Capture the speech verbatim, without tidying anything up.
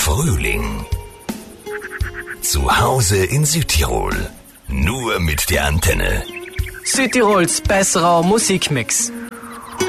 Frühling. Zu Hause in Südtirol. Nur mit der Antenne. Südtirols besserer Musikmix.